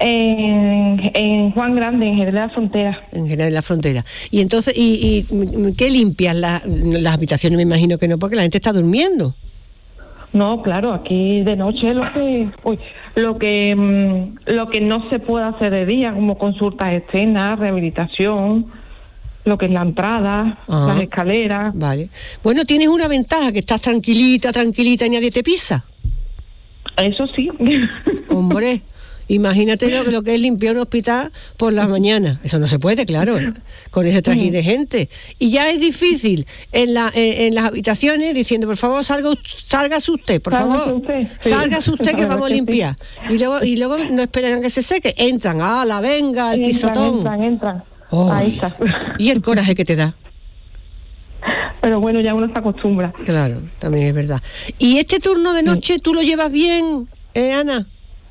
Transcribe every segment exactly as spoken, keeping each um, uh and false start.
En, en Juan Grande, en Jerez de la Frontera. En Jerez de la Frontera. Y entonces, ¿y, y qué limpias? La, las habitaciones me imagino que no, porque la gente está durmiendo. No, claro, aquí de noche lo que uy, lo que mmm, lo que no se puede hacer de día, como consultas externas, rehabilitación, lo que es la entrada, ah, las escaleras. Vale. Bueno, tienes una ventaja, que estás tranquilita, tranquilita y nadie te pisa. Eso sí. Hombre, imagínate lo, lo que es limpiar un hospital por la mañana. Eso no se puede, claro, con ese trajín de gente. Y ya es difícil en, la, en, en las habitaciones diciendo, por favor, salga, sálgase usted, por Sálgase favor. usted. Sí. Sálgase usted que vamos a limpiar. Sí. Y luego y luego no esperan a que se seque. Entran, ah, la venga, el entran, pisotón. Entran, entran. Oh, ahí está. Y el coraje que te da. Pero bueno, ya uno se acostumbra. Claro, también es verdad. ¿Y este turno de noche tú lo llevas bien, eh, Ana?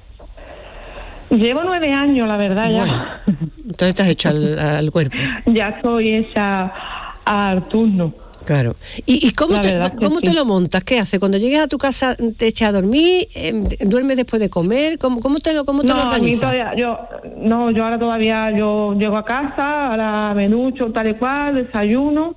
Llevo nueve años, la verdad, ya. Bueno, entonces estás hecha al, al cuerpo. Ya estoy hecha al turno. Claro. ¿Y, y cómo, te, cómo sí. te lo montas? ¿Qué haces? Cuando llegues a tu casa, ¿te echas a dormir? Eh, ¿Duermes después de comer? ¿Cómo, cómo te lo, cómo te no, lo organizas? A mí todavía, yo, no, yo ahora todavía yo llego a casa, ahora me ducho tal y cual, desayuno.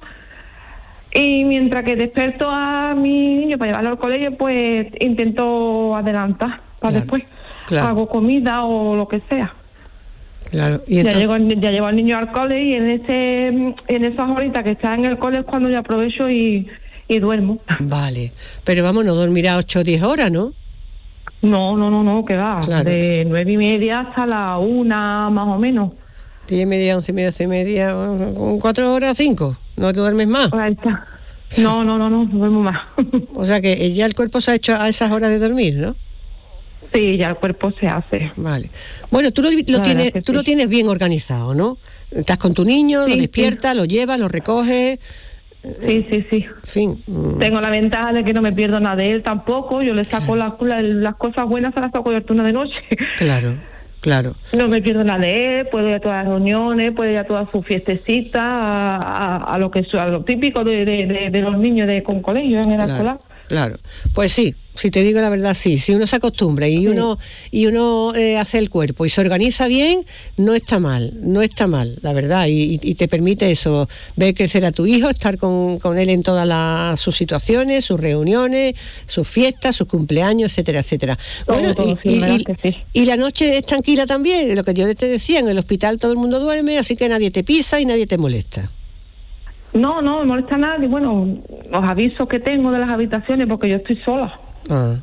Y mientras que desperto a mi niño para llevarlo al colegio, pues intento adelantar para claro, después. Claro. Hago comida o lo que sea. Claro. ¿Y ya, entonces... llego, ya llevo al niño al cole y en ese en esas horitas que está en el cole es cuando yo aprovecho y, y duermo. Vale. Pero vamos, no dormirá ocho o diez horas, ¿no? No, no, no, no, que va. Claro. De nueve y media hasta la una, más o menos. Diez y media, once y media, once y media, cuatro horas, cinco. ¿No te duermes más? Ahí está. No, no, no, no, no duermo más. O sea que ya el cuerpo se ha hecho a esas horas de dormir, ¿no? Sí, ya el cuerpo se hace. Vale. Bueno, tú lo, lo tienes, tú sí. lo tienes bien organizado, ¿no? Estás con tu niño, sí, lo despiertas, sí. lo llevas, lo recoges. Sí, sí, sí. En fin. Tengo la ventaja de que no me pierdo nada de él tampoco. Yo le saco la, la, las cosas buenas, se las saco de turno de noche. Claro, claro. No me pierdo nada de él, puedo ir a todas las reuniones, puedo ir a todas sus fiestecitas, a, a, a lo que a lo típico de, de, de, de los niños de con colegio en el claro, escolar. Claro, pues sí, si te digo la verdad, sí, si uno se acostumbra y sí. uno y uno eh, hace el cuerpo y se organiza bien, no está mal, no está mal, la verdad, y, y te permite eso, ver crecer a tu hijo, estar con, con él en todas las, sus situaciones, sus reuniones, sus fiestas, sus cumpleaños, etcétera, etcétera. Todo, bueno, todo, y, sí, y, y, sí. y la noche es tranquila también, lo que yo te decía, en el hospital todo el mundo duerme, así que nadie te pisa y nadie te molesta. No, no me molesta nada. Y bueno, los avisos que tengo de las habitaciones, porque yo estoy sola. Ah.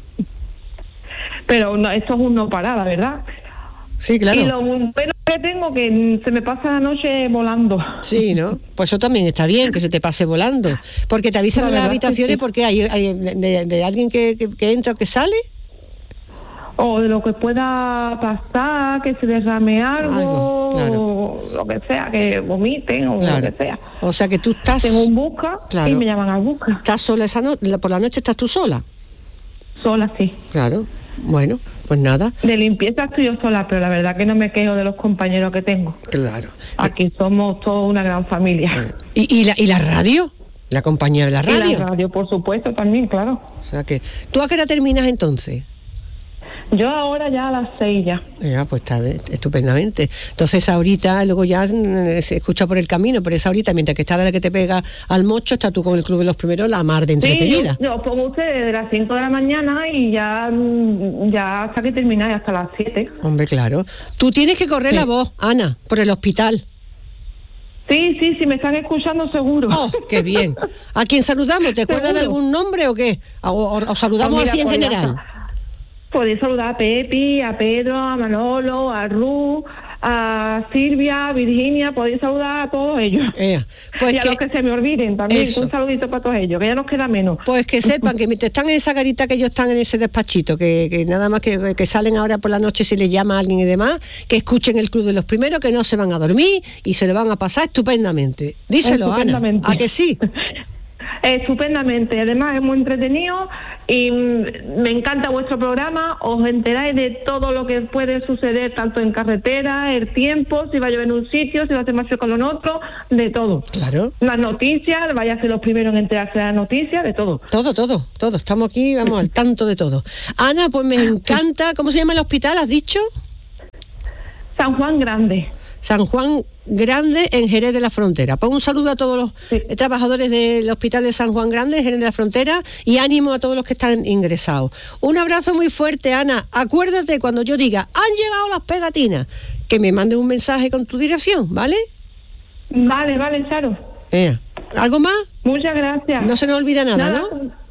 Pero no, esto es un no parar, la verdad. Sí, claro. Y lo pero que tengo que se me pasa la noche volando. Sí, ¿no? Pues eso también está bien, que se te pase volando. Porque te avisan en las habitaciones, sí, porque hay, hay de, de alguien que, que, que entra o que sale. O de lo que pueda pasar, que se derrame algo, algo claro. o lo que sea, que vomiten o claro. lo que sea. O sea que tú estás... Tengo un busca claro. y me llaman al busca. ¿Estás sola esa noche? ¿Por la noche estás tú sola? Sola, sí. Claro, bueno, pues nada. De limpieza estoy yo sola, pero la verdad que no me quejo de los compañeros que tengo. Claro. Aquí somos toda una gran familia. Bueno. ¿Y, y, la, ¿Y la radio? ¿La compañía de la radio? Y la radio, por supuesto, también, claro. O sea que... ¿Tú a qué hora terminas entonces? Yo ahora ya a las seis ya. Ya, pues está estupendamente. Entonces ahorita, luego ya se escucha por el camino, pero esa ahorita, mientras que está de la que te pega al mocho, está tú con el Club de los Primeros, la mar de entretenida. Sí, yo, yo pongo usted desde las cinco de la mañana y ya, ya hasta que termináis, hasta las siete. Hombre, claro. Tú tienes que correr sí. la voz, Ana, por el hospital. Sí, sí, sí, me están escuchando seguro. ¡Oh, qué bien! ¿A quién saludamos? ¿Te acuerdas de algún nombre o qué? ¿O, o, o saludamos oh, mira, así en general? Ya. Podéis saludar a Pepi, a Pedro, a Manolo, a Ru, a Silvia, a Virginia, podéis saludar a todos ellos. Eh, pues y a que, los que se me olviden también, eso. Un saludito para todos ellos, que ya nos queda menos. Pues que sepan que mientras están en esa garita que ellos están en ese despachito, que, que nada más que, que salen ahora por la noche si les llama a alguien y demás, que escuchen el Club de los Primeros, que no se van a dormir y se lo van a pasar estupendamente. Díselo, estupendamente. Ana, ¿a que sí? Estupendamente, además es muy entretenido y me encanta vuestro programa, os enteráis de todo lo que puede suceder tanto en carretera, el tiempo, si va a llover en un sitio, si va a hacer más frío en otro, de todo. Claro. Las noticias, vaya a ser los primeros en enterarse de las noticias, de todo. Todo, todo, todo, estamos aquí, vamos al tanto de todo. Ana, pues me encanta, ¿cómo se llama el hospital, has dicho? San Juan Grande. San Juan Grande, en Jerez de la Frontera. Pues un saludo a todos los sí. trabajadores del Hospital de San Juan Grande, en Jerez de la Frontera, y ánimo a todos los que están ingresados. Un abrazo muy fuerte, Ana. Acuérdate, cuando yo diga, han llegado las pegatinas, que me mande un mensaje con tu dirección, ¿vale? Vale, vale, Charo. Eh, ¿Algo más? Muchas gracias. No se nos olvida nada, nada. ¿no?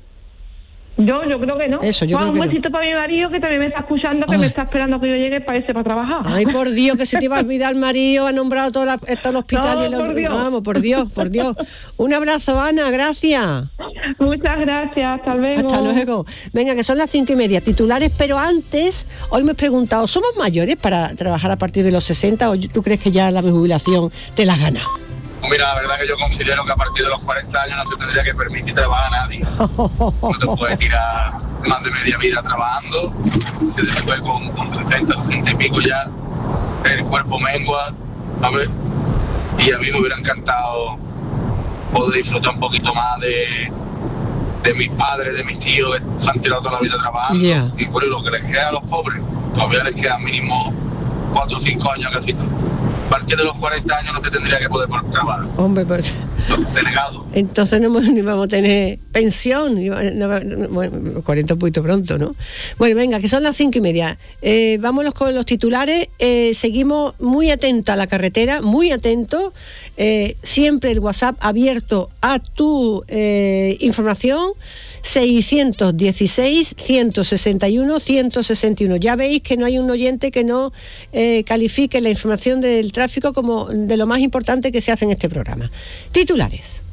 Yo, yo creo que no. Eso, yo Juan, creo que un besito no. para mi marido, que también me está escuchando, que Ay. me está esperando que yo llegue para irse para trabajar. Ay, por Dios, que se te iba a olvidar el marido, ha nombrado todo, la, todo el hospital. No, y el, por Dios. Vamos, por Dios, por Dios. Un abrazo, Ana, gracias. Muchas gracias, hasta luego. Hasta luego. Venga, que son las cinco y media, titulares, pero antes, hoy me he preguntado, ¿somos mayores para trabajar a partir de los sesenta o tú crees que ya la jubilación te la gana? Mira, la verdad que yo considero que a partir de los cuarenta años no se tendría que permitir trabajar a nadie. No te puedes tirar más de media vida trabajando, que después con, con sesenta, sesenta y pico ya el cuerpo mengua, a ver, y a mí me hubiera encantado poder disfrutar un poquito más de, de mis padres, de mis tíos que se han tirado toda la vida trabajando, yeah. y por lo que les queda a los pobres, todavía les quedan mínimo cuatro o cinco años casi todo. A partir de los cuarenta años no se tendría que poder trabajar. Hombre, pues... Delegado. Entonces no, ni vamos a tener pensión. No, no, bueno, cuarenta un poquito pronto, ¿no? Bueno, venga, que son las cinco y media. Eh, vámonos con los titulares. Eh, seguimos muy atentos a la carretera, muy atentos. Eh, siempre el WhatsApp abierto a tu eh, información. seiscientos dieciséis, ciento sesenta y uno, ciento sesenta y uno. Ya veis que no hay un oyente que no eh, califique la información del tráfico como de lo más importante que se hace en este programa. Titulares.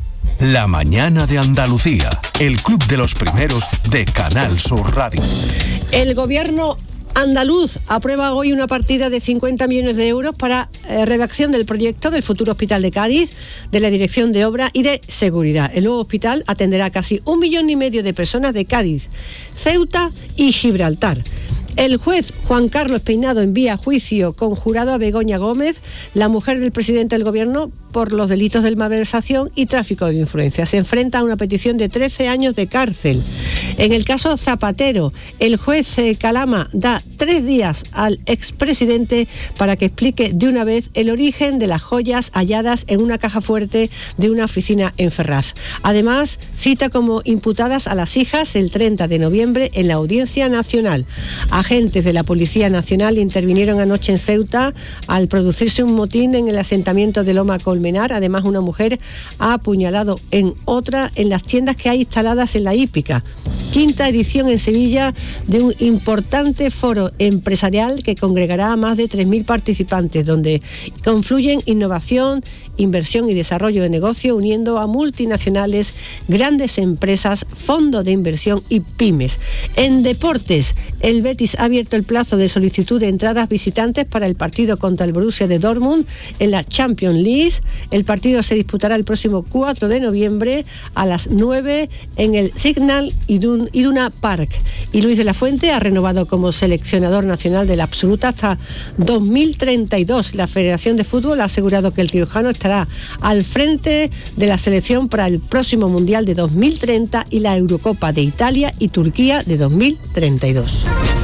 La mañana de Andalucía, el club de los primeros de Canal Sur Radio. El gobierno andaluz aprueba hoy una partida de cincuenta millones de euros para eh, redacción del proyecto del futuro hospital de Cádiz, de la Dirección de Obra y de Seguridad. El nuevo hospital atenderá a casi un millón y medio de personas de Cádiz, Ceuta y Gibraltar. El juez Juan Carlos Peinado envía a juicio conjurado a Begoña Gómez, la mujer del presidente del gobierno, por los delitos de malversación y tráfico de influencia. Se enfrenta a una petición de trece años de cárcel. En el caso Zapatero, el juez Calama da tres días al expresidente para que explique de una vez el origen de las joyas halladas en una caja fuerte de una oficina en Ferraz. Además, cita como imputadas a las hijas el treinta de noviembre en la Audiencia Nacional. Agentes de la Policía Nacional intervinieron anoche en Ceuta al producirse un motín en el asentamiento de Loma Colmenar. Además, una mujer ha apuñalado en otra en las tiendas que hay instaladas en la hípica. Quinta edición en Sevilla de un importante foro empresarial que congregará a más de tres mil participantes, donde confluyen innovación, inversión y desarrollo de negocio, uniendo a multinacionales, grandes empresas, fondos de inversión y pymes. En deportes, el Betis ha abierto el plazo de solicitud de entradas visitantes para el partido contra el Borussia de Dortmund en la Champions League. El partido se disputará el próximo cuatro de noviembre a las nueve en el Signal Iduna Park. Y Luis de la Fuente ha renovado como seleccionador nacional de la absoluta hasta dos mil treinta y dos. La Federación de Fútbol ha asegurado que el riojano estará al frente de la selección para el próximo Mundial de dos mil treinta y la Eurocopa de Italia y Turquía de dos mil treinta y dos.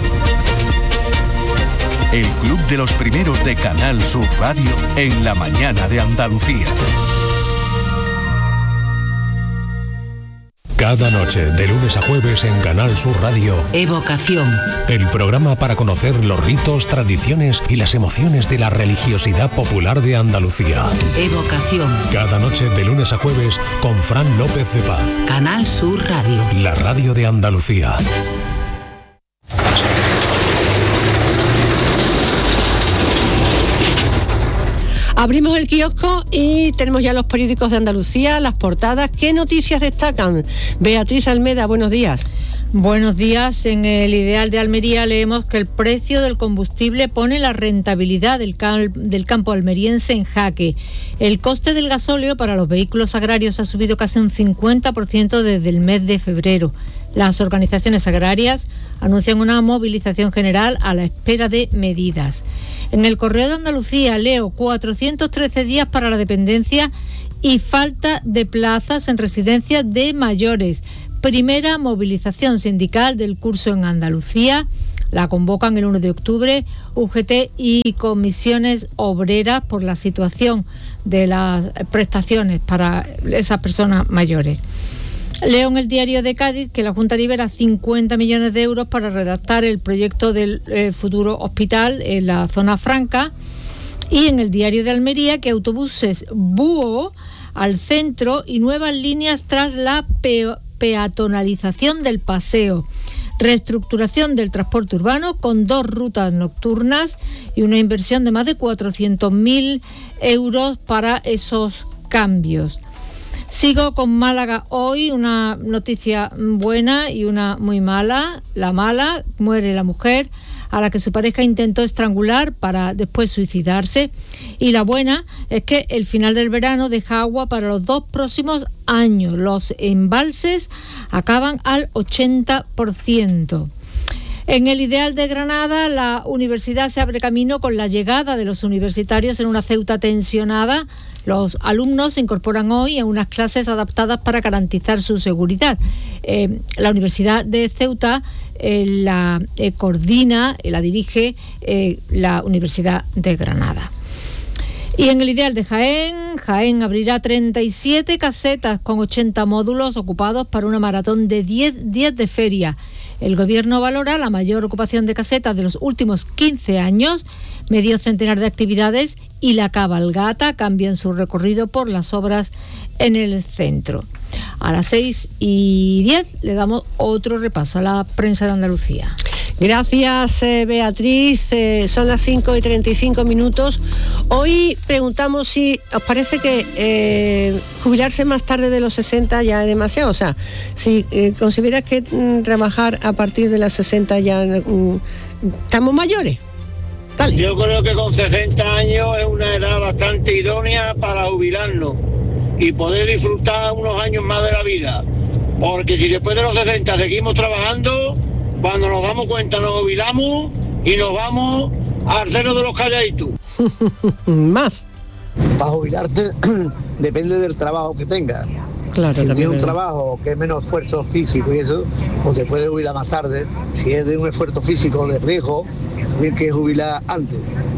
El club de los primeros de Canal Sur Radio en la mañana de Andalucía. Cada noche, de lunes a jueves en Canal Sur Radio, Evocación. El programa para conocer los ritos, tradiciones y las emociones de la religiosidad popular de Andalucía. Evocación. Cada noche, de lunes a jueves, con Fran López de Paz. Canal Sur Radio. La radio de Andalucía. Abrimos el kiosco y tenemos ya los periódicos de Andalucía, las portadas. ¿Qué noticias destacan? Beatriz Almeda, buenos días. Buenos días. En el Ideal de Almería leemos que el precio del combustible pone la rentabilidad del, cal- del campo almeriense en jaque. El coste del gasóleo para los vehículos agrarios ha subido casi un cincuenta por ciento desde el mes de febrero. Las organizaciones agrarias anuncian una movilización general a la espera de medidas. En el Correo de Andalucía leo cuatrocientos trece días para la dependencia y falta de plazas en residencias de mayores. Primera movilización sindical del curso en Andalucía. La convocan el uno de octubre U G T y comisiones obreras por la situación de las prestaciones para esas personas mayores. Leo en el Diario de Cádiz que la Junta libera cincuenta millones de euros para redactar el proyecto del eh, futuro hospital en la zona franca. Y en el Diario de Almería que autobuses Búho al centro y nuevas líneas tras la pe- peatonalización del paseo. Reestructuración del transporte urbano con dos rutas nocturnas y una inversión de más de cuatrocientos mil euros para esos cambios. Sigo con Málaga hoy, una noticia buena y una muy mala. La mala, muere la mujer a la que su pareja intentó estrangular para después suicidarse. Y la buena es que el final del verano deja agua para los dos próximos años. Los embalses acaban al ochenta por ciento. En el Ideal de Granada, la universidad se abre camino con la llegada de los universitarios en una Ceuta tensionada. Los alumnos se incorporan hoy a unas clases adaptadas para garantizar su seguridad. Eh, la Universidad de Ceuta eh, la eh, coordina, eh, la dirige eh, la Universidad de Granada. Y en el Ideal de Jaén, Jaén abrirá treinta y siete casetas con ochenta módulos ocupados para una maratón de diez días de feria. El Gobierno valora la mayor ocupación de casetas de los últimos quince años, medio centenar de actividades y la cabalgata cambian su recorrido por las obras en el centro. A las seis y diez le damos otro repaso a la prensa de Andalucía. Gracias, eh, Beatriz. Eh, son las cinco y treinta y cinco minutos. Hoy preguntamos si os parece que eh, jubilarse más tarde de los sesenta ya es demasiado. O sea, si eh, consideras que mm, trabajar a partir de los sesenta ya mm, estamos mayores. Dale. Yo creo que con sesenta años es una edad bastante idónea para jubilarnos y poder disfrutar unos años más de la vida. Porque si después de los sesenta seguimos trabajando, cuando nos damos cuenta nos jubilamos y nos vamos al cero de los calladitos. Más. Para jubilarte depende del trabajo que tengas. Claro, si tienes un verdad. trabajo que es menos esfuerzo físico y eso, pues se puede jubilar más tarde. Si es de un esfuerzo físico de riesgo, tienes que jubilar antes.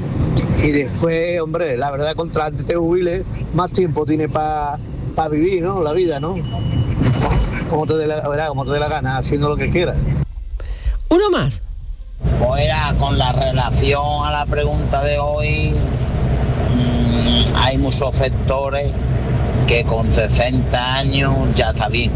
Y después, hombre, la verdad, contra antes te jubiles, más tiempo tienes para pa vivir, ¿no? La vida, ¿no? Como te dé la, verá, como te dé la gana, haciendo lo que quieras. Uno más. Pues era con la relación a la pregunta de hoy, mmm, hay muchos sectores que con sesenta años ya está bien,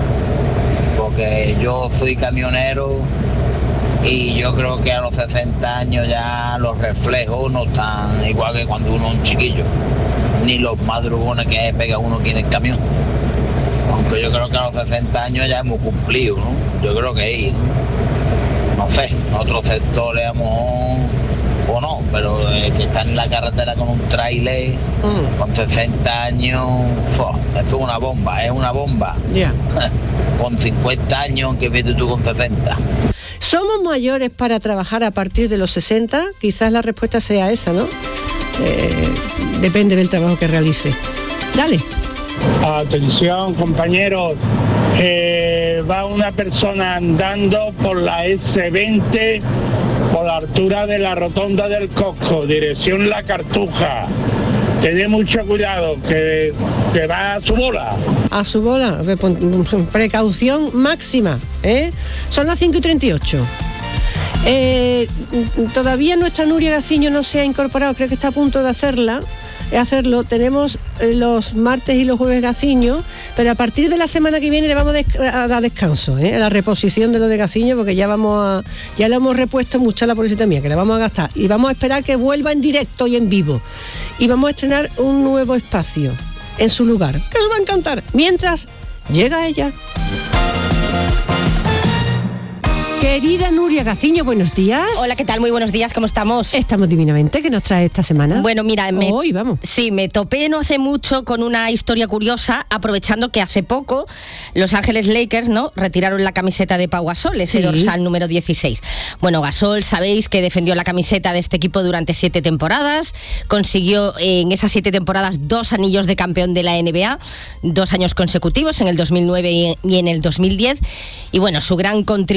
porque yo soy camionero y yo creo que a los sesenta años ya los reflejos no están igual que cuando uno es un chiquillo, ni los madrugones que pega uno aquí en el camión, aunque yo creo que a los sesenta años ya hemos cumplido, ¿no? Yo creo que ahí, ¿no? No sé, en otros sectores a lo mejor o no, pero eh, que están en la carretera con un tráiler mm. con sesenta años, fue, es una bomba, es una bomba. Ya. Yeah. Con cincuenta años, que vete tú con sesenta. ¿Somos mayores para trabajar a partir de los sesenta? Quizás la respuesta sea esa, ¿no? Eh, depende del trabajo que realice. Dale. Atención, compañeros. Eh, va una persona andando por la ese veinte por la altura de la rotonda del Cosco, dirección La Cartuja. Tened mucho cuidado, que, que va a su bola. A su bola, precaución máxima, ¿eh? Son las cinco y treinta y ocho. Eh, todavía nuestra Nuria Gaciño no se ha incorporado, creo que está a punto de hacerla. hacerlo, tenemos eh, los martes y los jueves Gaciño, pero a partir de la semana que viene le vamos a dar descanso, ¿eh? A la reposición de lo de Gaciño, porque ya vamos a, ya le hemos repuesto mucha la pobrecita mía, que la vamos a gastar, y vamos a esperar que vuelva en directo y en vivo, y vamos a estrenar un nuevo espacio en su lugar, que os va a encantar, mientras llega ella. Querida Nuria Gaciño, buenos días. Hola, ¿qué tal? Muy buenos días, ¿cómo estamos? Estamos divinamente. ¿Qué nos trae esta semana? Bueno, mira, me, hoy vamos. Sí, me topé no hace mucho con una historia curiosa, aprovechando que hace poco Los Ángeles Lakers, ¿no?, retiraron la camiseta de Pau Gasol, ese sí. dorsal número dieciséis. Bueno, Gasol, sabéis que defendió la camiseta de este equipo durante siete temporadas, consiguió en esas siete temporadas dos anillos de campeón de la N B A, dos años consecutivos, en el dos mil nueve y en el dos mil diez, y bueno, su gran contribución a la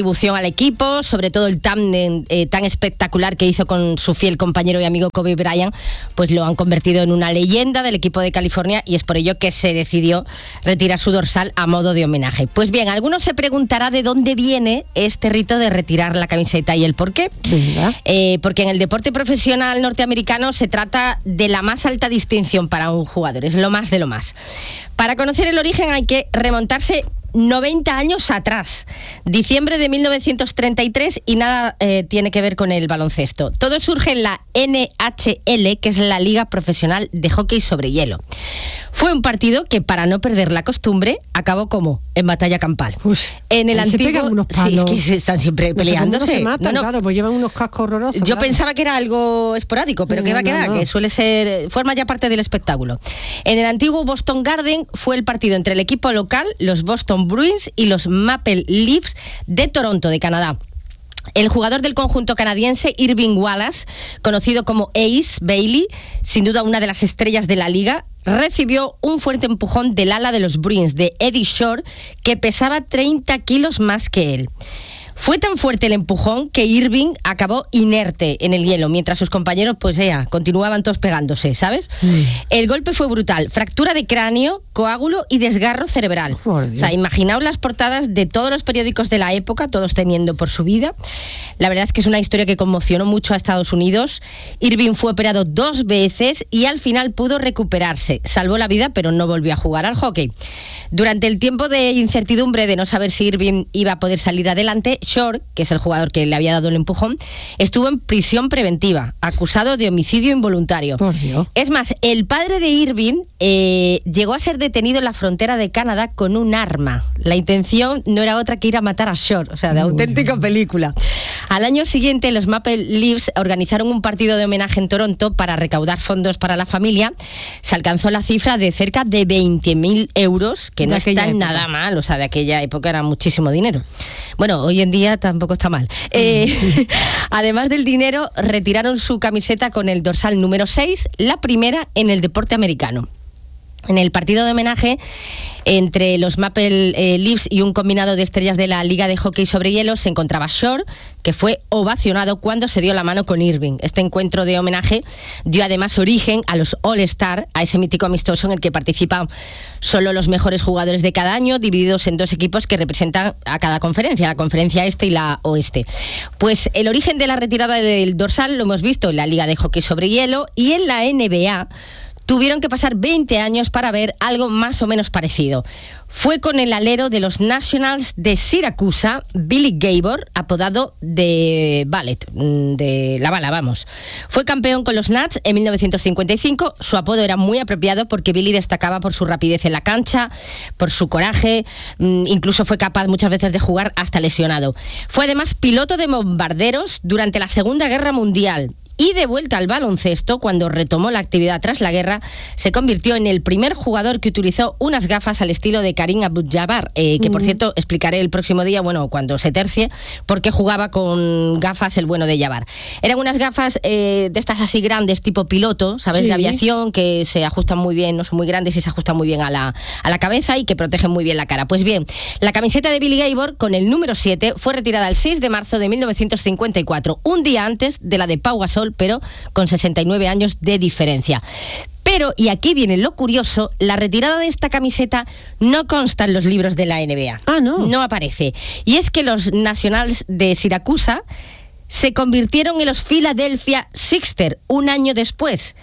equipo, sobre todo el tándem eh, tan espectacular que hizo con su fiel compañero y amigo Kobe Bryant, pues lo han convertido en una leyenda del equipo de California y es por ello que se decidió retirar su dorsal a modo de homenaje. Pues bien, algunos se preguntará de dónde viene este rito de retirar la camiseta y el por qué. Eh, porque en el deporte profesional norteamericano se trata de la más alta distinción para un jugador, es lo más de lo más. Para conocer el origen hay que remontarse noventa años atrás, diciembre de mil novecientos treinta y tres, y nada eh, tiene que ver con el baloncesto. Todo surge en la N H L, que es la Liga Profesional de Hockey sobre Hielo. Fue un partido que, para no perder la costumbre, acabó como en batalla campal. Uf, en el antiguo, se pegan unos palos. Sí, es que están siempre peleándose. No se matan, no, no. Claro, pues llevan unos cascos horrorosos. Yo claro. pensaba que era algo esporádico, pero no, que va que no, va, no. que suele ser, forma ya parte del espectáculo. En el antiguo Boston Garden fue el partido entre el equipo local, los Boston Bruins, y los Maple Leafs de Toronto, de Canadá. El jugador del conjunto canadiense, Irving Wallace, conocido como Ace Bailey, sin duda una de las estrellas de la liga, recibió un fuerte empujón del ala de los Bruins, de Eddie Shore, que pesaba treinta kilos más que él. Fue tan fuerte el empujón que Irving acabó inerte en el hielo, mientras sus compañeros, pues ya, continuaban todos pegándose, ¿sabes? Mm. El golpe fue brutal, fractura de cráneo, coágulo y desgarro cerebral. Oh, o sea, imaginaos las portadas de todos los periódicos de la época, todos temiendo por su vida. La verdad es que es una historia que conmocionó mucho a Estados Unidos. Irving fue operado dos veces y al final pudo recuperarse. Salvó la vida, pero no volvió a jugar al hockey. Durante el tiempo de incertidumbre de no saber si Irving iba a poder salir adelante, Shore, que es el jugador que le había dado el empujón, estuvo en prisión preventiva, acusado de homicidio involuntario. Por Dios. Es más, el padre de Irving eh, llegó a ser detenido en la frontera de Canadá con un arma. La intención no era otra que ir a matar a Shore, o sea, de Uy. auténtica película. Al año siguiente, los Maple Leafs organizaron un partido de homenaje en Toronto para recaudar fondos para la familia. Se alcanzó la cifra de cerca de veinte mil euros, que no está nada mal, o sea, de aquella época era muchísimo dinero. Bueno, hoy en día tampoco está mal. Eh, además del dinero, retiraron su camiseta con el dorsal número seis, la primera en el deporte americano. En el partido de homenaje entre los Maple eh, Leafs y un combinado de estrellas de la Liga de Hockey sobre Hielo se encontraba Shore, que fue ovacionado cuando se dio la mano con Irving. Este encuentro de homenaje dio además origen a los All-Star, a ese mítico amistoso en el que participan solo los mejores jugadores de cada año, divididos en dos equipos que representan a cada conferencia, la conferencia este y la oeste. Pues el origen de la retirada del dorsal lo hemos visto en la Liga de Hockey sobre Hielo y en la N B A. Tuvieron que pasar veinte años para ver algo más o menos parecido. Fue con el alero de los Nationals de Siracusa, Billy Gabor, apodado de Ballet, de la bala, vamos. Fue campeón con los Nats en mil novecientos cincuenta y cinco. Su apodo era muy apropiado porque Billy destacaba por su rapidez en la cancha, por su coraje, incluso fue capaz muchas veces de jugar hasta lesionado. Fue además piloto de bombarderos durante la Segunda Guerra Mundial. Y de vuelta al baloncesto, cuando retomó la actividad tras la guerra, se convirtió en el primer jugador que utilizó unas gafas al estilo de Karim Abdul-Jabbar, eh, que por cierto explicaré el próximo día, bueno, cuando se tercie, por qué jugaba con gafas el bueno de Jabbar. Eran unas gafas eh, de estas así grandes, tipo piloto, ¿sabes? Sí. De aviación, que se ajustan muy bien, no son muy grandes y se ajustan muy bien a la, a la cabeza y que protegen muy bien la cara. Pues bien, la camiseta de Billy Gabor con el número siete fue retirada el seis de marzo de mil novecientos cincuenta y cuatro, un día antes de la de Pau Gasol, pero con sesenta y nueve años de diferencia. Pero, y aquí viene lo curioso, la retirada de esta camiseta no consta en los libros de la N B A. Ah, no. No aparece. Y es que los Nationals de Siracusa se convirtieron en los Philadelphia Sixers un año después.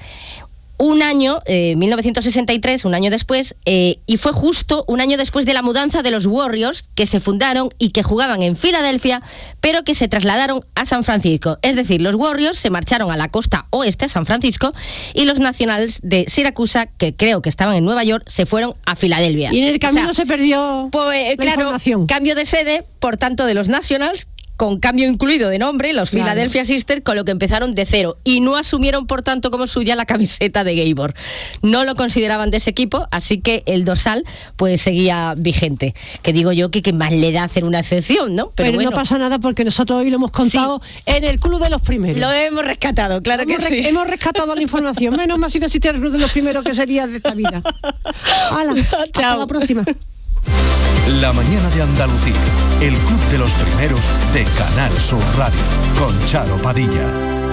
Un año, eh, mil novecientos sesenta y tres, un año después, eh, y fue justo un año después de la mudanza de los Warriors, que se fundaron y que jugaban en Filadelfia, pero que se trasladaron a San Francisco. Es decir, los Warriors se marcharon a la costa oeste, a San Francisco, y los Nationals de Siracusa, que creo que estaban en Nueva York, se fueron a Filadelfia. Y en el camino o sea, se perdió pues, la claro, información. Cambio de sede, por tanto, de los Nationals, con cambio incluido de nombre, los claro. Philadelphia Sixers, con lo que empezaron de cero y no asumieron por tanto como suya la camiseta de Gabor. No lo consideraban de ese equipo, así que el dorsal pues seguía vigente. Que digo yo que, que más le da hacer una excepción, ¿no? Pero, Pero bueno. No pasa nada porque nosotros hoy lo hemos contado sí. en el Club de los Primeros. Lo hemos rescatado, claro hemos que re- sí. Hemos rescatado la información. Menos mal si no existía el Club de los Primeros, que sería de esta vida. ¡Hala! Hasta la próxima. La mañana de Andalucía, el club de los primeros de Canal Sur Radio, con Charo Padilla.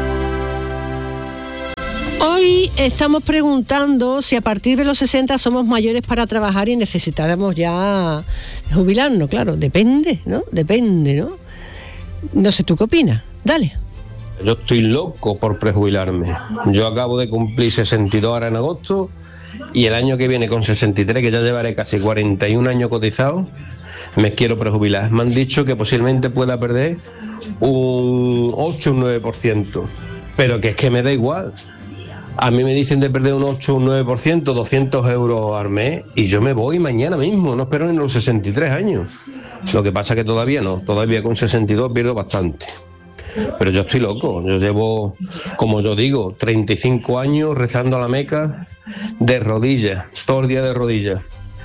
Hoy estamos preguntando si a partir de los sesenta somos mayores para trabajar y necesitáramos ya jubilarnos. Claro, depende, ¿no? Depende, ¿no? No sé, ¿tú qué opinas? Dale. Yo estoy loco por prejubilarme. Yo acabo de cumplir sesenta y dos ahora en agosto y el año que viene con sesenta y tres, que ya llevaré casi cuarenta y un años cotizados, me quiero prejubilar. Me han dicho que posiblemente pueda perder un ocho o un nueve por ciento, pero que es que me da igual. A mí me dicen de perder un ocho o un nueve por ciento, doscientos euros al mes, y yo me voy mañana mismo, no espero en los sesenta y tres años. Lo que pasa que todavía no, todavía con sesenta y dos pierdo bastante. Pero yo estoy loco, yo llevo, como yo digo, treinta y cinco años rezando a la Meca de rodillas, todo el día de rodillas.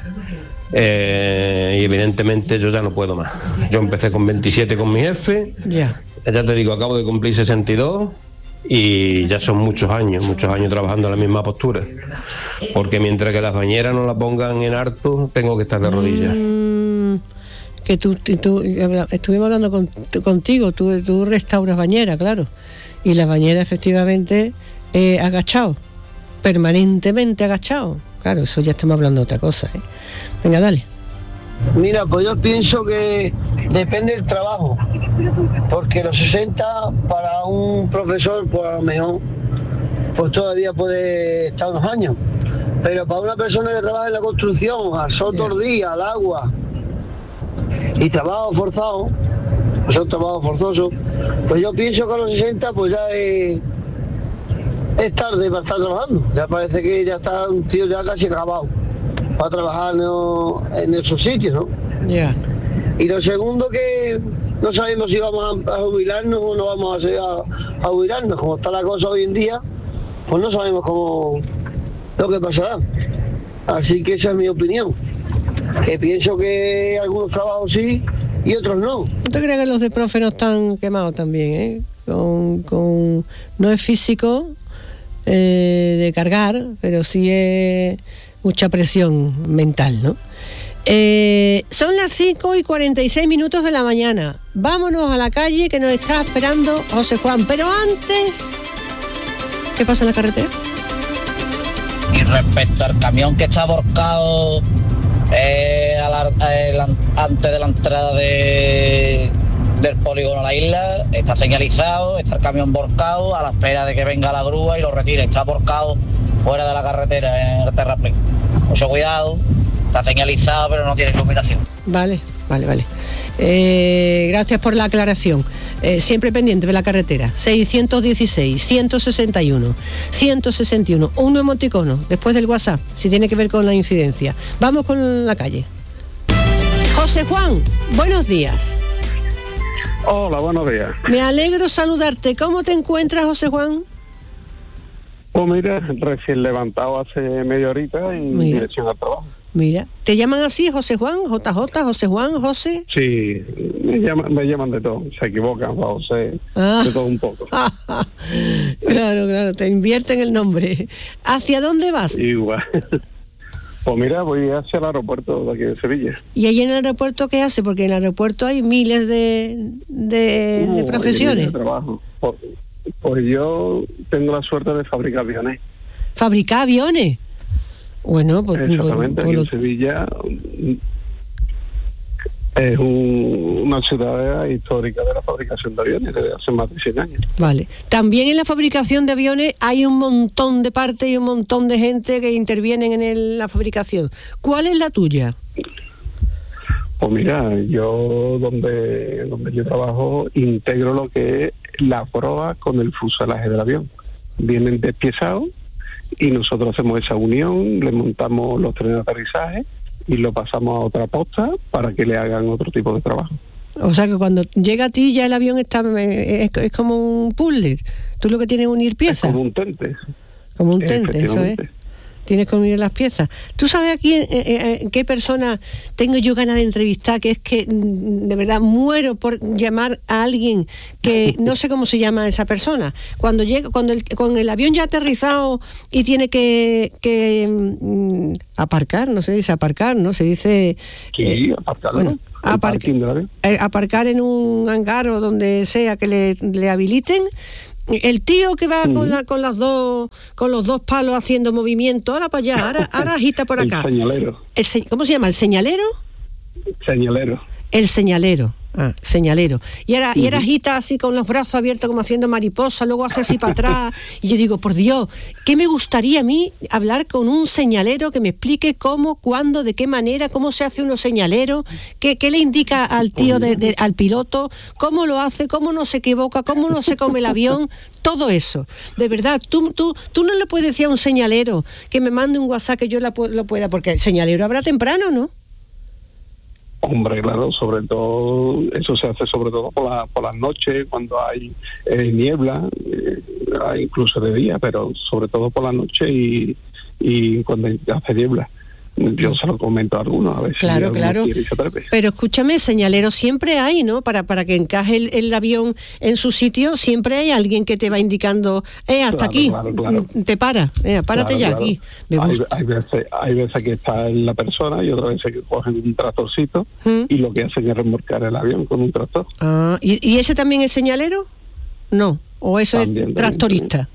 Eh, y evidentemente yo ya no puedo más. Yo empecé con veintisiete con mi jefe, yeah. Ya te digo, acabo de cumplir sesenta y dos y ya son muchos años, muchos años trabajando en la misma postura. Porque mientras que las bañeras no la pongan en harto, tengo que estar de rodillas. Mm. Que tú, tú estuvimos hablando con, contigo, tú, tú restauras bañera, claro, y la bañera efectivamente eh, agachado, permanentemente agachado, claro, eso ya estamos hablando de otra cosa, ¿eh? Venga, dale. Mira, pues yo pienso que depende del trabajo, porque los sesenta para un profesor, pues a lo mejor, pues todavía puede estar unos años, pero para una persona que trabaja en la construcción, al sol todo el día, al agua, y trabajo forzado, pues es un trabajo forzoso, pues yo pienso que a los sesenta pues ya es, es tarde para estar trabajando, ya parece que ya está un tío ya casi acabado para trabajar no, en esos sitios, ¿no? Ya. Yeah. Y lo segundo que no sabemos si vamos a, a jubilarnos o no vamos a, hacer a, a jubilarnos, como está la cosa hoy en día, pues no sabemos cómo lo que pasará, así que esa es mi opinión. Que pienso que algunos trabajos sí y otros no. ¿No te crees que los de profe no están quemados también, eh? Con, con, no es físico eh, de cargar, pero sí es mucha presión mental, ¿no? Eh, son las cinco y cuarenta y seis minutos de la mañana. Vámonos a la calle que nos está esperando José Juan. Pero antes, ¿qué pasa en la carretera? Y respecto al camión que está volcado Eh, a la, eh, la, antes de la entrada de, del polígono a la isla, está señalizado, está el camión volcado a la espera de que venga la grúa y lo retire. Está volcado fuera de la carretera en el terraplén. Mucho cuidado, está señalizado pero no tiene iluminación. Vale, vale, vale. Eh, gracias por la aclaración. Eh, siempre pendiente de la carretera. seiscientos dieciséis, ciento sesenta y uno, ciento sesenta y uno. Un emoticono después del WhatsApp, si tiene que ver con la incidencia. Vamos con la calle. José Juan, buenos días. Hola, buenos días. Me alegro saludarte. ¿Cómo te encuentras, José Juan? Pues mira, recién levantado hace media horita y Mira. dirección al trabajo. Mira, ¿te llaman así, José Juan? J J, José Juan, José. Sí, me llaman, me llaman de todo, se equivocan, José, ah. de todo un poco. Claro, claro, te invierten el nombre. ¿Hacia dónde vas? Igual. Pues mira, voy hacia el aeropuerto de aquí de Sevilla. ¿Y allí en el aeropuerto qué hace? Porque en el aeropuerto hay miles de, de, no, de profesiones. De trabajo. Pues, pues yo tengo la suerte de fabricar aviones. ¿Fabricar aviones? Bueno, pues... Exactamente, por, por aquí en Sevilla es un, una ciudad histórica de la fabricación de aviones desde hace más de cien años. Vale. También en la fabricación de aviones hay un montón de partes y un montón de gente que intervienen en el, la fabricación. ¿Cuál es la tuya? Pues mira, yo donde, donde yo trabajo integro lo que es la proa con el fuselaje del avión. Vienen despiezados y nosotros hacemos esa unión, le montamos los trenes de aterrizaje y lo pasamos a otra posta para que le hagan otro tipo de trabajo. O sea que cuando llega a ti ya el avión está es, es como un puzzle. Tú lo que tienes es unir piezas. Es como un tente. Como un tente, eso es. Tienes que unir las piezas. ¿Tú sabes aquí eh, eh, qué persona tengo yo ganas de entrevistar? Que es que de verdad muero por llamar a alguien que no sé cómo se llama esa persona. Cuando llega, cuando el, con el avión ya aterrizado y tiene que, que mm, aparcar, no se dice aparcar, ¿no? Se dice... Sí, eh, aparcar, bueno, ¿no? Aparc eh, aparcar en un hangar o donde sea que le, le habiliten. El tío que va uh-huh. con la, con las dos con los dos palos haciendo movimiento, ahora para allá, ahora, ahora agita por acá. El señalero. El se, ¿Cómo se llama? ¿El señalero? Señalero. El señalero. Ah, señalero. Y ahora, uh-huh. y ahora agita así con los brazos abiertos como haciendo mariposa, luego hace así para atrás. Y yo digo, por Dios, ¿qué me gustaría a mí hablar con un señalero que me explique cómo, cuándo, de qué manera, cómo se hace uno señalero, qué, qué le indica al tío, de, de, al piloto, cómo lo hace, cómo no se equivoca, cómo no se come el avión, todo eso. De verdad, tú, tú, tú no le puedes decir a un señalero que me mande un WhatsApp que yo la, lo pueda, porque el señalero habrá temprano, ¿no? Hombre, claro, sobre todo, eso se hace sobre todo por, la, por las noches, cuando hay eh, niebla, eh, incluso de día, pero sobre todo por la noche y, y cuando hace niebla. Yo se lo comento a algunos, a ver claro, si claro. quiere y se atreve. Pero escúchame, señalero siempre hay, ¿no? Para para que encaje el, el avión en su sitio, siempre hay alguien que te va indicando, eh, hasta claro, aquí, claro, claro. te para, eh, párate claro, ya claro. aquí. Me hay, gusta. hay, veces, hay veces que está en la persona y otras veces que cogen un tractorcito ¿Mm? y lo que hacen es remolcar el avión con un tractor. Ah, ¿y, y ese también es señalero? No, o eso también, es tractorista. También.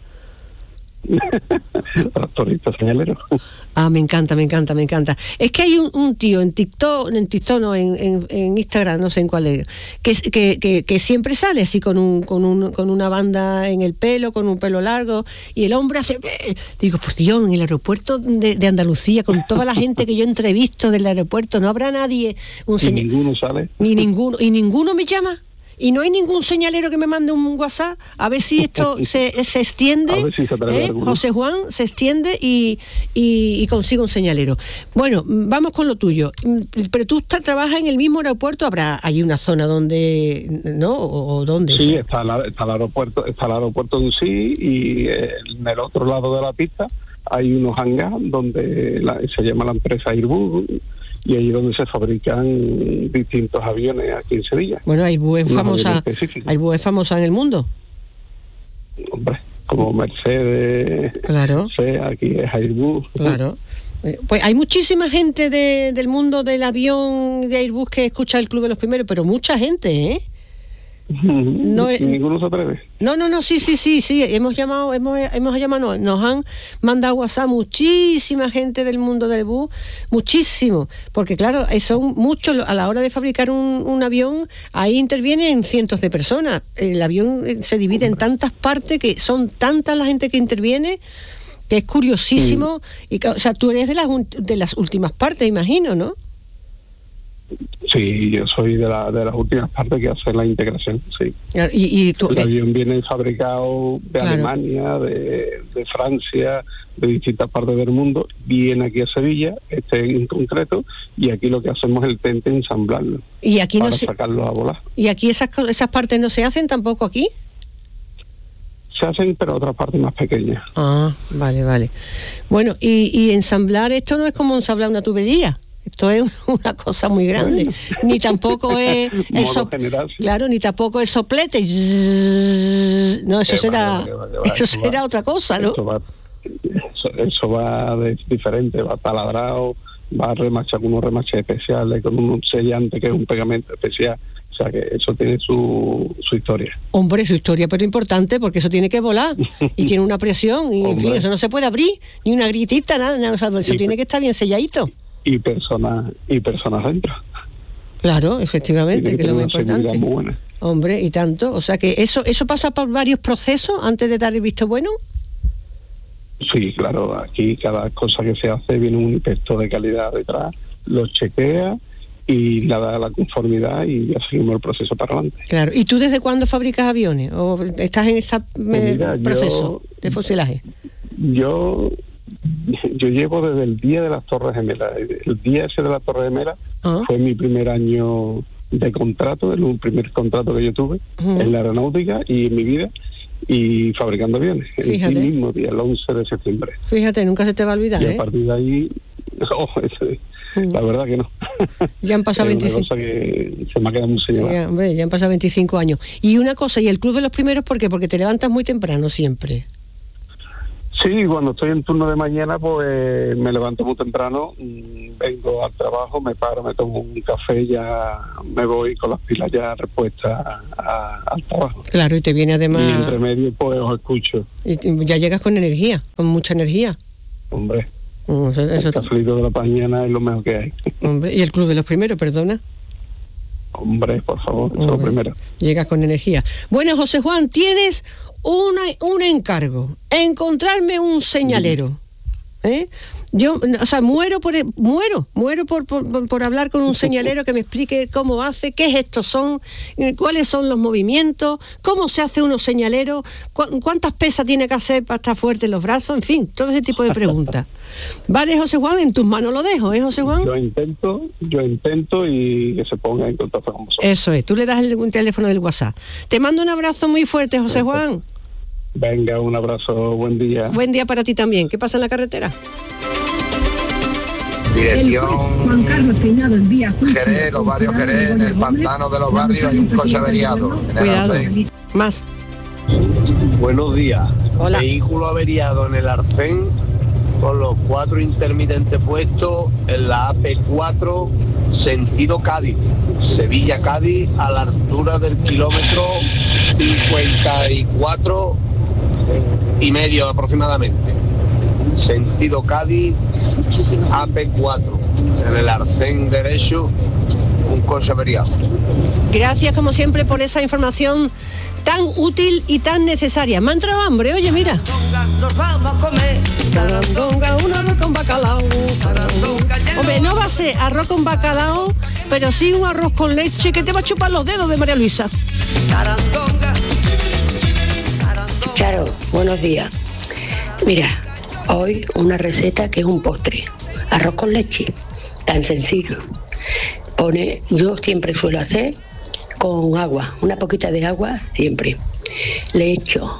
Tractorista, señalero. Ah, me encanta, me encanta, me encanta. Es que hay un, un tío en TikTok, en TikTok no, en, en, en Instagram, no sé en cuál es, que, que, que, que siempre sale así con un, con un con una banda en el pelo, con un pelo largo, y el hombre hace... Digo, por Dios, en el aeropuerto de, de Andalucía, con toda la gente que yo entrevisto del aeropuerto, no habrá nadie... Un y señal... ninguno sale. Ni ninguno, y ninguno me llama. Y no hay ningún señalero que me mande un WhatsApp, a ver si esto se, se extiende, si se ¿eh? José Juan, se extiende y, y, y consigue un señalero. Bueno, vamos con lo tuyo. Pero tú estás, trabajas en el mismo aeropuerto, ¿habrá allí una zona donde, no? ¿O, o dónde? Sí, está, la, está el aeropuerto, está el aeropuerto en sí, y en el otro lado de la pista hay unos hangars donde la, se llama la empresa Airbus, y ahí es donde se fabrican distintos aviones aquí en Sevilla. Bueno, Airbus es famosa, Airbus es famosa en el mundo. Hombre, como Mercedes, claro. Sea, aquí es Airbus. Claro. Pues hay muchísima gente de, del mundo del avión de Airbus que escucha el Club de los Primeros, pero mucha gente, ¿eh? No, ninguno se atreve. No, no, no, sí, sí, sí, sí, hemos llamado, hemos, hemos llamado, nos han mandado WhatsApp muchísima gente del mundo del bus, muchísimo, porque claro, son muchos, a la hora de fabricar un, un avión, ahí intervienen cientos de personas, el avión se divide en tantas partes, que son tantas la gente que interviene, que es curiosísimo, sí. Y, o sea, tú eres de las, de las últimas partes, imagino, ¿no? Sí, yo soy de, la, de las últimas partes que hacen la integración, sí. Y, y tú, el avión viene fabricado de claro. Alemania, de, de Francia, de distintas partes del mundo, viene aquí a Sevilla, este en concreto, y aquí lo que hacemos es el tente ensamblarlo. Y aquí para no se... sacarlo a volar. ¿Y aquí esas, esas partes no se hacen tampoco aquí? Se hacen, pero otras partes más pequeñas. Ah, vale, vale. Bueno, y, y ensamblar, esto no es como ensamblar una tubería. Esto es una cosa muy grande. Ni tampoco es el so- claro, ni tampoco es soplete. No, eso será eso será otra cosa, ¿no? Eso va, eso, eso va de, diferente, va taladrado, va a remachar con unos remaches especiales, con un sellante que es un pegamento especial. O sea que eso tiene su, su historia. Hombre, su historia, pero importante, porque eso tiene que volar y tiene una presión y en fin, eso no se puede abrir, ni una gritita, nada, nada, o sea, eso y, tiene que estar bien selladito. Y personas y personas dentro. Claro, efectivamente, que, que es lo más importante. Muy buena. Hombre, y tanto, o sea que eso eso pasa por varios procesos antes de dar el visto bueno. Sí, claro, aquí cada cosa que se hace viene un inspector de calidad detrás, lo chequea y le da la conformidad y ya seguimos el proceso para adelante. Claro, ¿y tú desde cuándo fabricas aviones? ¿O estás en ese pues proceso yo, de fuselaje? Yo yo llevo desde el día de las Torres Gemelas. El día ese de las Torres Gemelas uh-huh. fue mi primer año de contrato, el primer contrato que yo tuve uh-huh. en la aeronáutica y en mi vida. y fabricando aviones. Fíjate. El mismo día, el once de septiembre. Fíjate, nunca se te va a olvidar, y ¿eh? a partir de ahí, oh, ese, mm. la verdad que no. Ya han pasado es veinticinco. Una cosa que se me ha quedado muy señalada. Ya, hombre, ya han pasado veinticinco años. Y una cosa, ¿y el club de los primeros por qué? Porque te levantas muy temprano siempre. Sí, cuando estoy en turno de mañana, pues me levanto muy temprano, vengo al trabajo, me paro, me tomo un café y ya me voy con las pilas ya repuestas a, a, al trabajo. Claro, y te viene además... Y entre medio, pues os escucho. Y ya llegas con energía, con mucha energía. Hombre, oh, eso, eso el cafelito de la mañana es lo mejor que hay. Hombre, y el club de los primeros, perdona. Hombre, por favor, eso es lo primero. Llegas con energía. Bueno, José Juan, tienes una, un encargo, encontrarme un señalero. ¿Eh? Yo, o sea, muero por muero, muero por, por, por hablar con un señalero que me explique cómo hace, qué gestos son, cuáles son los movimientos, cómo se hace uno señalero, cu- cuántas pesas tiene que hacer para estar fuerte en los brazos, en fin, todo ese tipo de preguntas. Vale, José Juan, en tus manos lo dejo, ¿eh, José Juan? Yo intento, yo intento y que se ponga en contacto con vosotros. Eso es, tú le das el, un teléfono del WhatsApp. Te mando un abrazo muy fuerte, José Juan. Venga, un abrazo, buen día. Buen día para ti también. ¿Qué pasa en la carretera? Dirección Jerez, los barrios Jerez, en el pantano de los barrios hay un coche averiado. Cuidado, más. Buenos días. Hola. Vehículo averiado en el Arcén con los cuatro intermitentes puestos en la A P cuatro sentido Cádiz, Sevilla-Cádiz, a la altura del kilómetro cincuenta y cuatro y medio aproximadamente. Sentido Cádiz, A P cuatro, en el Arcén derecho, un coche averiado. Gracias como siempre por esa información tan útil y tan necesaria. Me ha entrado hambre, oye, mira. Nos vamos a comer sarandonga, un arroz con bacalao. Hombre, no va a ser arroz con bacalao, pero sí un arroz con leche que te va a chupar los dedos de María Luisa. Sarandonga. Charo, buenos días. Mira, hoy una receta que es un postre, arroz con leche, tan sencillo. Pone, yo siempre suelo hacer con agua, una poquita de agua siempre. Le echo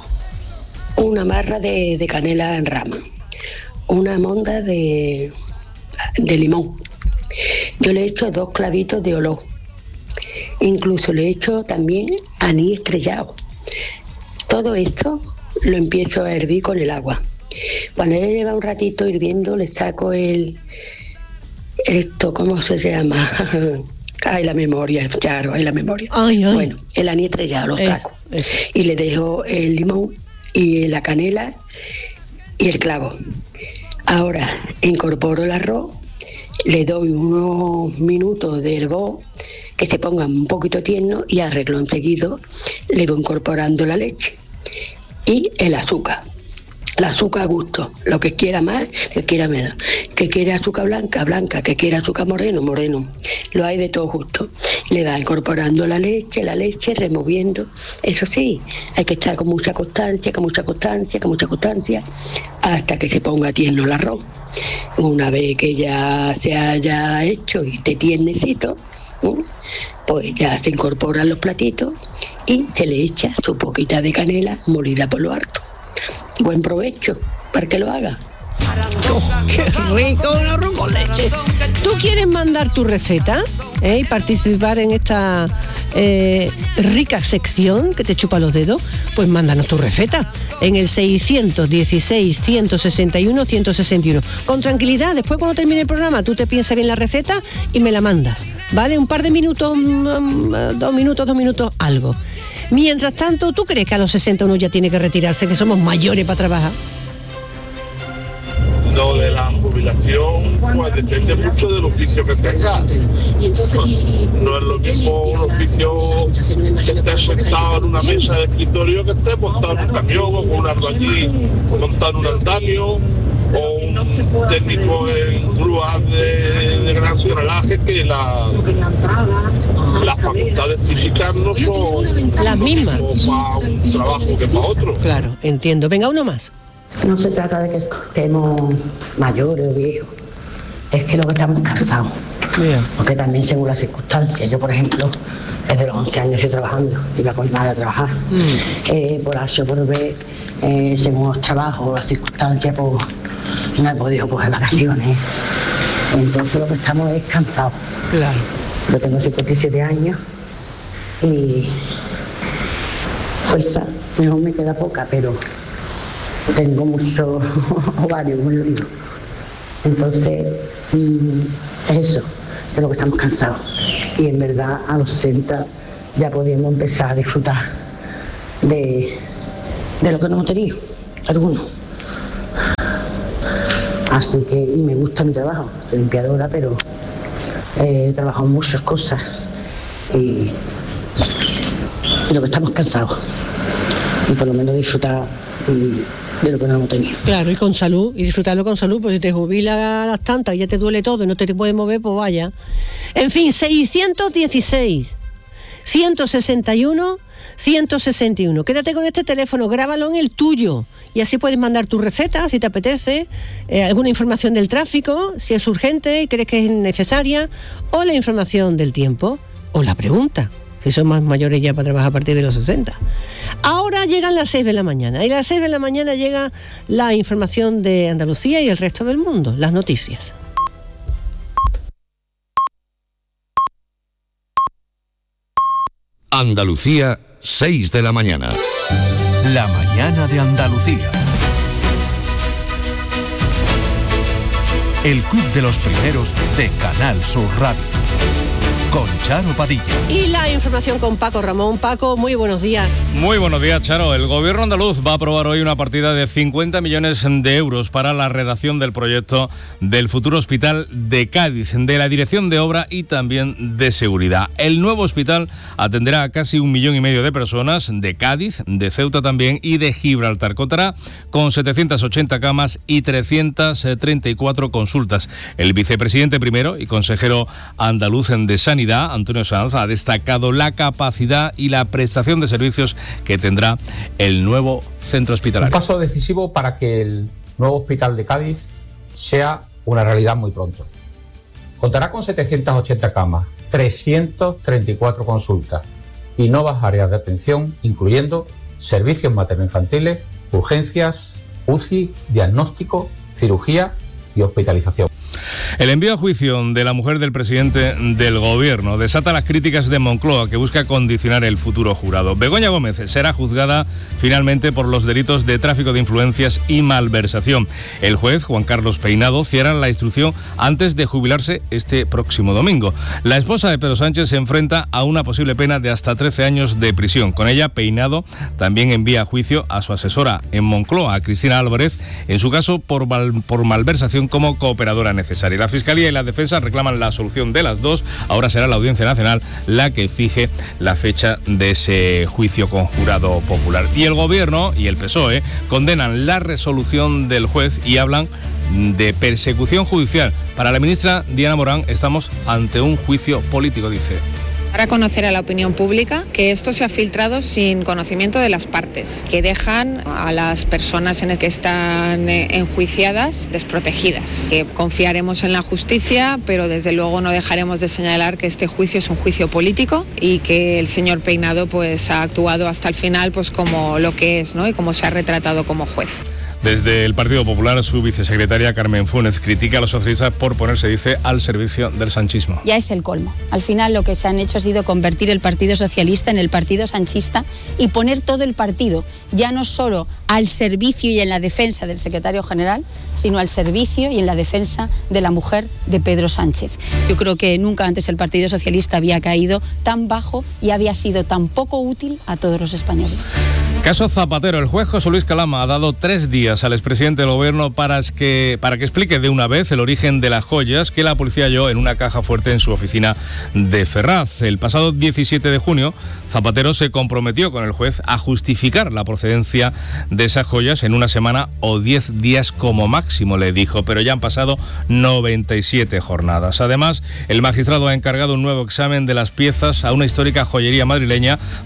una marra de, de canela en rama, una monda de, de limón. Yo le echo dos clavitos de olor. Incluso le echo también anís estrellado. Todo esto lo empiezo a hervir con el agua. Cuando ya lleva un ratito hirviendo, le saco el, esto, ¿cómo se llama? Ay, la memoria, claro, ay, la memoria. Ay, ay. Bueno, el anís estrellado lo saco. Es, es. Y le dejo el limón y la canela y el clavo. Ahora incorporo el arroz, le doy unos minutos de hervor, que se ponga un poquito tierno, y a renglón seguido le voy incorporando la leche y el azúcar. El azúcar a gusto, lo que quiera más, que quiera menos. Que quiera azúcar blanca, blanca, que quiera azúcar moreno, moreno. Lo hay de todo justo. Le va incorporando la leche, la leche, removiendo. Eso sí, hay que estar con mucha constancia, con mucha constancia, con mucha constancia, hasta que se ponga tierno el arroz. Una vez que ya se haya hecho y esté tiernecito, ¿eh? Pues ya se incorporan los platitos y se le echa su poquita de canela molida por lo harto. Buen provecho para que lo haga. Oh, ¡qué rico un arroz con leche! ¿Tú quieres mandar tu receta eh, y participar en esta eh, rica sección que te chupa los dedos? Pues mándanos tu receta en el seiscientos dieciséis, ciento sesenta y uno, ciento sesenta y uno. Con tranquilidad, después cuando termine el programa tú te piensas bien la receta y me la mandas, ¿vale? Un par de minutos, um, dos minutos, dos minutos, algo. Mientras tanto, ¿tú crees que a los sesenta uno ya tiene que retirarse, que somos mayores para trabajar? Lo de la jubilación, pues depende mucho del oficio que tengas. No es lo mismo un oficio que estés sentado en una mesa de escritorio que estés montado en un camión o con un allí, o montado en un andamio, o un técnico en grúas de, de gran tonelaje, que la, las facultades físicas no son las mismas para un trabajo que para otro. Claro, entiendo. Venga, uno más. No se trata de que estemos mayores o viejos, es que lo que estamos cansados. Bien. Porque también según las circunstancias, yo por ejemplo, desde los once años estoy trabajando, iba con mi madre a trabajar, mm. eh, por H o por B, eh, según los trabajos, las circunstancias, pues no he podido coger vacaciones, entonces lo que estamos es cansados. Claro. Yo tengo cincuenta y siete años y fuerza, mejor me queda poca, pero tengo mucho ovario, como yo digo. Entonces, mmm, es eso, de lo que estamos cansados. Y en verdad, a los sesenta ya podíamos empezar a disfrutar de, de lo que no hemos tenido, algunos. Así que, y me gusta mi trabajo, soy limpiadora, pero he trabajado en muchas cosas y, y lo que estamos cansados. Y por lo menos disfrutar y, de lo que no hemos tenido. Claro, y con salud, y disfrutarlo con salud, pues si te jubilas a las tantas y ya te duele todo y no te puedes mover, pues vaya. En fin, seiscientos dieciséis, ciento sesenta y uno, ciento sesenta y uno. Quédate con este teléfono, grábalo en el tuyo y así puedes mandar tu receta si te apetece, eh, alguna información del tráfico, si es urgente y crees que es necesaria, o la información del tiempo, o la pregunta, si son más mayores ya para trabajar a partir de los sesenta. Ahora llegan las seis de la mañana y a las seis de la mañana llega la información de Andalucía y el resto del mundo, las noticias. Andalucía, seis de la mañana. La mañana de Andalucía. El club de los primeros de Canal Sur Radio. Con Charo Padilla. Y la información con Paco Ramón. Paco, muy buenos días. Muy buenos días, Charo. El gobierno andaluz va a aprobar hoy una partida de cincuenta millones de euros para la redacción del proyecto del futuro hospital de Cádiz, de la dirección de obra y también de seguridad. El nuevo hospital atenderá a casi un millón y medio de personas de Cádiz, de Ceuta también y de Gibraltar. Contará con setecientas ochenta camas y trescientas treinta y cuatro consultas. El vicepresidente primero y consejero andaluz de Sanidad, Antonio Sanz, ha destacado la capacidad y la prestación de servicios que tendrá el nuevo centro hospitalario. Un paso decisivo para que el nuevo hospital de Cádiz sea una realidad muy pronto. Contará con setecientas ochenta camas, trescientas treinta y cuatro consultas y nuevas áreas de atención, incluyendo servicios materno-infantiles, urgencias, U C I, diagnóstico, cirugía y hospitalización. El envío a juicio de la mujer del presidente del gobierno desata las críticas de Moncloa, que busca condicionar el futuro jurado. Begoña Gómez será juzgada finalmente por los delitos de tráfico de influencias y malversación. El juez, Juan Carlos Peinado, cierra la instrucción antes de jubilarse este próximo domingo. La esposa de Pedro Sánchez se enfrenta a una posible pena de hasta trece años de prisión. Con ella, Peinado también envía a juicio a su asesora en Moncloa, a Cristina Álvarez, en su caso por, mal, por malversación como cooperadora necesaria. La Fiscalía y la Defensa reclaman la solución de las dos. Ahora será la Audiencia Nacional la que fije la fecha de ese juicio con jurado popular. Y el Gobierno y el P S O E condenan la resolución del juez y hablan de persecución judicial. Para la ministra Diana Morán, estamos ante un juicio político, dice. Para conocer a la opinión pública que esto se ha filtrado sin conocimiento de las partes, que dejan a las personas en el que están enjuiciadas desprotegidas, que confiaremos en la justicia, pero desde luego no dejaremos de señalar que este juicio es un juicio político y que el señor Peinado pues ha actuado hasta el final pues como lo que es, ¿no? Y como se ha retratado como juez. Desde el Partido Popular, su vicesecretaria Carmen Funes critica a los socialistas por ponerse, dice, al servicio del sanchismo. Ya es el colmo. Al final lo que se han hecho ha sido convertir el Partido Socialista en el Partido Sanchista y poner todo el partido, ya no solo al servicio y en la defensa del secretario general, sino al servicio y en la defensa de la mujer de Pedro Sánchez. Yo creo que nunca antes el Partido Socialista había caído tan bajo y había sido tan poco útil a todos los españoles. Caso Zapatero. El juez José Luis Calama ha dado tres días al expresidente del gobierno para que, para que explique de una vez el origen de las joyas que la policía halló en una caja fuerte en su oficina de Ferraz. El pasado diecisiete de junio, Zapatero se comprometió con el juez a justificar la procedencia de esas joyas en una semana o diez días como máximo, le dijo, pero ya han pasado noventa y siete jornadas. Además, el magistrado ha encargado un nuevo examen de las piezas a una histórica joyería madrileña para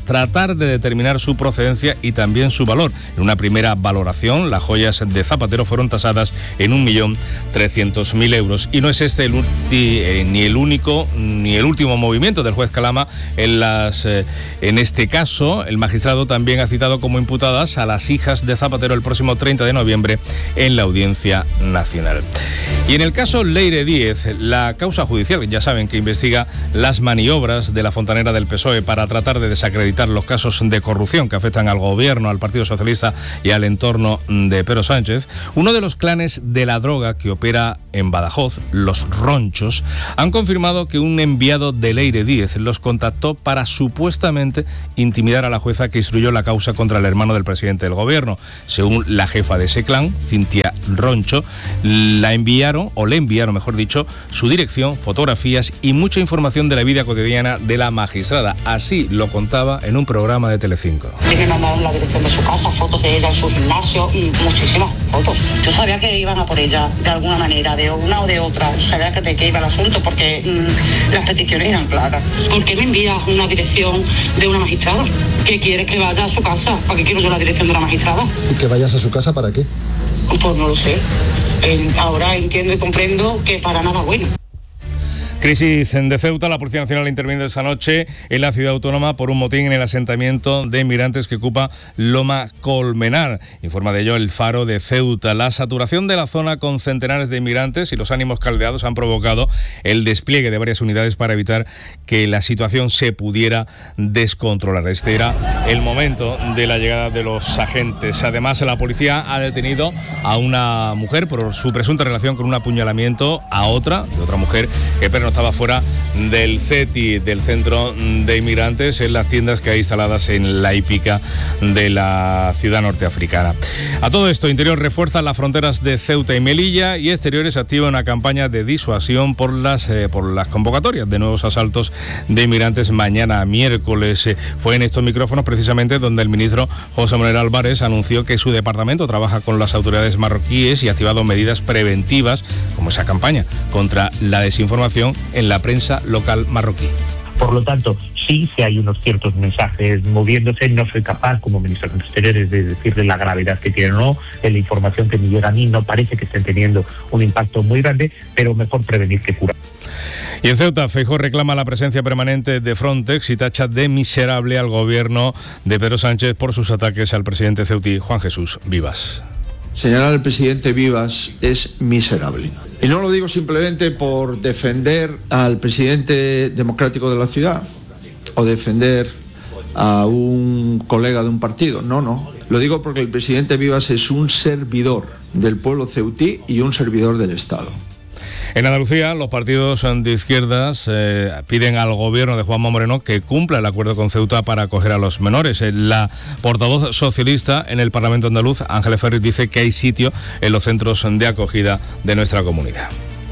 tratar de determinar su procedencia y también su valor. En una primera valoración, las joyas de Zapatero fueron tasadas en un millón trescientos mil euros. Y no es este el ulti, eh, ni el único ni el último movimiento del juez Calama en, las, eh, en este caso. El magistrado también ha citado como imputadas a las hijas de Zapatero el próximo treinta de noviembre en la Audiencia Nacional. Y en el caso Leire Díez, la causa judicial, ya saben, que investiga las maniobras de la fontanera del P S O E para tratar de desacreditar los casos de corrupción que afectan al gobierno, al Partido Socialista y al entorno de Pedro Sánchez, uno de los clanes de la droga que opera en Badajoz, los Ronchos, han confirmado que un enviado de Leire Díez los contactó para supuestamente intimidar a la jueza que instruyó la causa contra el hermano del presidente del gobierno. Según la jefa de ese clan, Cintia Roncho, la enviaron, o le enviaron, mejor dicho, su dirección, fotografías y mucha información de la vida cotidiana de la magistrada. Así lo contaba en un programa de Telecinco. Y me mandaron la dirección de su casa, fotos de ella en su gimnasio y muchísimas fotos. Yo sabía que iban a por ella de alguna manera, de una o de otra. Sabía que de qué iba el asunto porque mmm, las peticiones eran claras. ¿Por qué me envías una dirección de una magistrada? ¿Qué quieres que vaya a su casa? ¿Para qué quiero yo la dirección de una magistrada? ¿Y que vayas a su casa para qué? Pues no lo sé. Eh, ahora entiendo y comprendo que para nada bueno. Crisis de Ceuta. La Policía Nacional ha intervenido esta noche en la ciudad autónoma por un motín en el asentamiento de inmigrantes que ocupa Loma Colmenar. Informa de ello El Faro de Ceuta. La saturación de la zona con centenares de inmigrantes y los ánimos caldeados han provocado el despliegue de varias unidades para evitar que la situación se pudiera descontrolar. Este era el momento de la llegada de los agentes. Además, la policía ha detenido a una mujer por su presunta relación con un apuñalamiento a otra, de otra mujer que perno estaba fuera del C E T I, del Centro de Inmigrantes, en las tiendas que hay instaladas en la hípica de la ciudad norteafricana. A todo esto, Interior refuerza las fronteras de Ceuta y Melilla y Exteriores activa una campaña de disuasión por las, eh, por las convocatorias de nuevos asaltos de inmigrantes mañana miércoles. Eh, fue en estos micrófonos precisamente donde el ministro José Manuel Álvarez anunció que su departamento trabaja con las autoridades marroquíes y ha activado medidas preventivas, como esa campaña contra la desinformación en la prensa local marroquí. Por lo tanto, sí, sí hay unos ciertos mensajes moviéndose. No soy capaz, como ministro de Exteriores, de decirle la gravedad que tienen o no. En la información que me llega a mí no parece que estén teniendo un impacto muy grande, pero mejor prevenir que curar. Y en Ceuta, Feijóo reclama la presencia permanente de Frontex y tacha de miserable al gobierno de Pedro Sánchez por sus ataques al presidente ceutí Juan Jesús Vivas. Señalar al presidente Vivas es miserable. Y no lo digo simplemente por defender al presidente democrático de la ciudad o defender a un colega de un partido. No, no. Lo digo porque el presidente Vivas es un servidor del pueblo ceutí y un servidor del Estado. En Andalucía, los partidos de izquierdas eh, piden al gobierno de Juanma Moreno que cumpla el acuerdo con Ceuta para acoger a los menores. La portavoz socialista en el Parlamento andaluz, Ángeles Ferriz, dice que hay sitio en los centros de acogida de nuestra comunidad.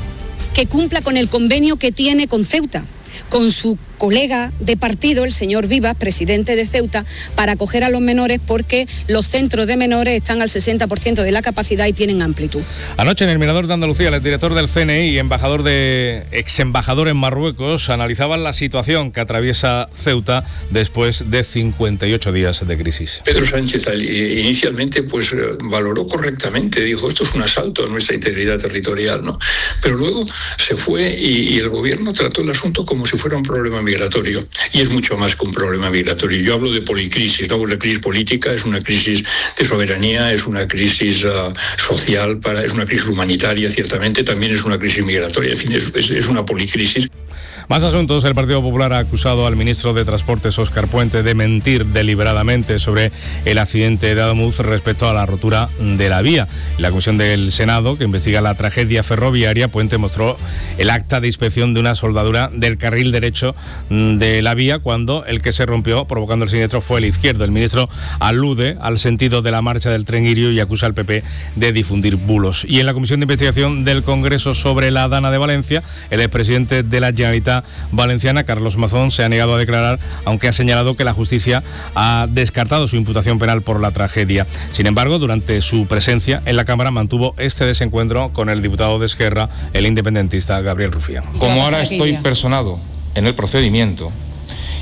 Que cumpla con el convenio que tiene con Ceuta, con su colega de partido, el señor Vivas, presidente de Ceuta, para acoger a los menores porque los centros de menores están al sesenta por ciento de la capacidad y tienen amplitud. Anoche en el Mirador de Andalucía, el director del C N I y embajador de, ex embajador en Marruecos analizaban la situación que atraviesa Ceuta después de cincuenta y ocho días de crisis. Pedro Sánchez inicialmente pues valoró correctamente, dijo esto es un asalto a nuestra integridad territorial, ¿no? Pero luego se fue y, y el gobierno trató el asunto como si fuera un problema migratorio, y es mucho más que un problema migratorio. Yo hablo de policrisis, ¿no? La crisis política es una crisis de soberanía, es una crisis uh, social, para, es una crisis humanitaria, ciertamente, también es una crisis migratoria, en fin, es, es, es una policrisis. Más asuntos. El Partido Popular ha acusado al ministro de Transportes, Óscar Puente, de mentir deliberadamente sobre el accidente de Ademuz respecto a la rotura de la vía. En la comisión del Senado, que investiga la tragedia ferroviaria, Puente mostró el acta de inspección de una soldadura del carril derecho de la vía cuando el que se rompió, provocando el siniestro, fue el izquierdo. El ministro alude al sentido de la marcha del tren Irio y acusa al P P de difundir bulos. Y en la comisión de investigación del Congreso sobre la Dana de Valencia, el expresidente de la Generalitat Valenciana, Carlos Mazón, se ha negado a declarar, aunque ha señalado que la justicia ha descartado su imputación penal por la tragedia. Sin embargo, durante su presencia en la Cámara mantuvo este desencuentro con el diputado de Esquerra, el independentista Gabriel Rufián. Como ahora estoy personado en el procedimiento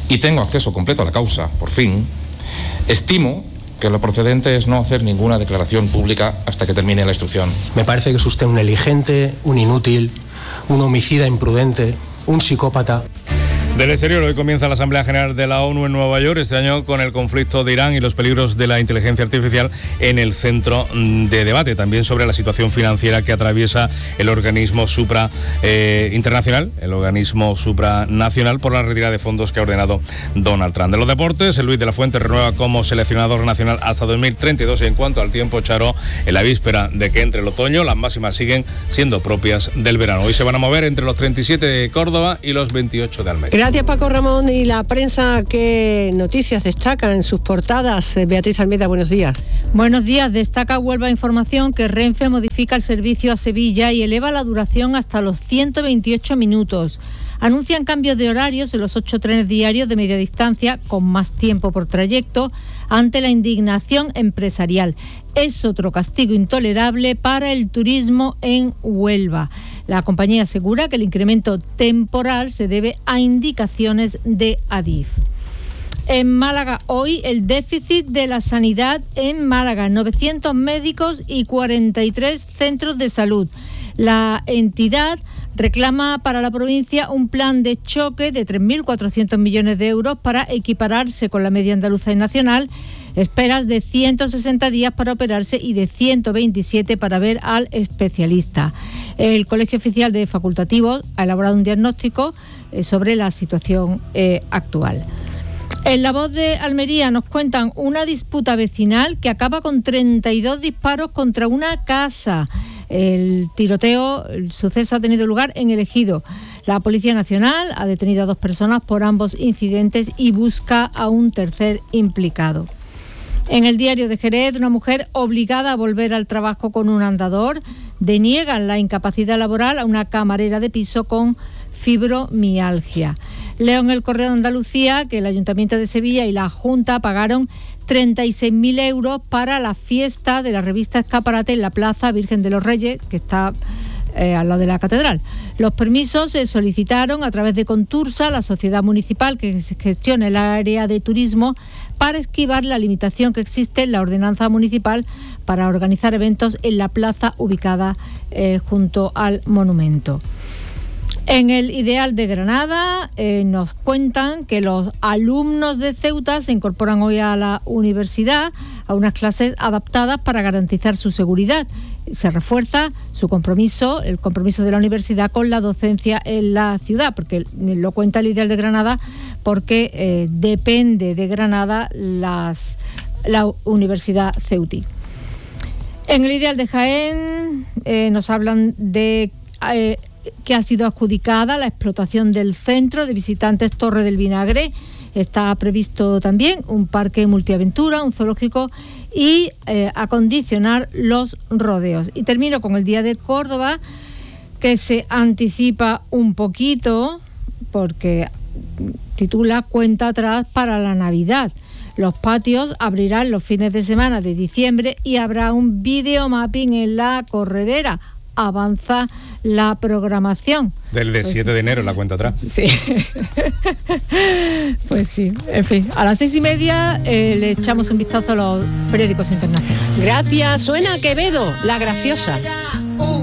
y tengo acceso completo a la causa, por fin, estimo que lo procedente es no hacer ninguna declaración pública hasta que termine la instrucción. Me parece que es usted un negligente, un inútil, un homicida imprudente, un psicópata. Del exterior, hoy comienza la Asamblea General de la ONU en Nueva York, este año con el conflicto de Irán y los peligros de la inteligencia artificial en el centro de debate. También sobre la situación financiera que atraviesa el organismo supra eh, internacional, el organismo supranacional, por la retirada de fondos que ha ordenado Donald Trump. De los deportes, el Luis de la Fuente renueva como seleccionador nacional hasta dos mil treinta y dos. Y en cuanto al tiempo, Charo, en la víspera de que entre el otoño, las máximas siguen siendo propias del verano. Hoy se van a mover entre los treinta y siete de Córdoba y los veintiocho de Almería. Gracias, Paco Ramón. Y la prensa, ¿qué noticias destacan en sus portadas? Beatriz Almeida, buenos días. Buenos días. Destaca Huelva Información que Renfe modifica el servicio a Sevilla y eleva la duración hasta los ciento veintiocho minutos. Anuncian cambios de horarios en los ocho trenes diarios de media distancia, con más tiempo por trayecto, ante la indignación empresarial. Es otro castigo intolerable para el turismo en Huelva. La compañía asegura que el incremento temporal se debe a indicaciones de Adif. En Málaga, hoy el déficit de la sanidad en Málaga, novecientos médicos y cuarenta y tres centros de salud. La entidad reclama para la provincia un plan de choque de tres mil cuatrocientos millones de euros para equipararse con la media andaluza y nacional. Esperas de ciento sesenta días para operarse y de ciento veintisiete para ver al especialista. El Colegio Oficial de Facultativos ha elaborado un diagnóstico eh, sobre la situación eh, actual. En La Voz de Almería nos cuentan una disputa vecinal que acaba con treinta y dos disparos contra una casa. El tiroteo, el suceso ha tenido lugar en El Ejido. La Policía Nacional ha detenido a dos personas por ambos incidentes y busca a un tercer implicado. En el Diario de Jerez, una mujer obligada a volver al trabajo con un andador deniegan la incapacidad laboral a una camarera de piso con fibromialgia. Leo en El Correo de Andalucía que el Ayuntamiento de Sevilla y la Junta pagaron treinta y seis mil euros para la fiesta de la revista Escaparate en la Plaza Virgen de los Reyes, que está eh, al lado de la catedral. Los permisos se solicitaron a través de Contursa, la sociedad municipal que gestiona el área de turismo, para esquivar la limitación que existe en la ordenanza municipal para organizar eventos en la plaza ubicada eh, junto al monumento. En el Ideal de Granada eh, nos cuentan que los alumnos de Ceuta se incorporan hoy a la universidad a unas clases adaptadas para garantizar su seguridad. Se refuerza su compromiso, el compromiso de la universidad con la docencia en la ciudad, porque lo cuenta el Ideal de Granada, porque eh, depende de Granada las, la Universidad Ceutí. En el Ideal de Jaén eh, nos hablan de eh, que ha sido adjudicada la explotación del centro de visitantes Torre del Vinagre. Está previsto también un parque multiaventura, un zoológico y eh, acondicionar los rodeos. Y termino con el Día de Córdoba, que se anticipa un poquito porque titula Cuenta atrás para la Navidad. Los patios abrirán los fines de semana de diciembre y habrá un videomapping en la corredera. Avanza la programación. Del de siete de enero, la cuenta atrás. Sí. Pues sí, en fin. A las seis y media eh, le echamos un vistazo a los periódicos internacionales. Gracias. Suena Quevedo, la graciosa.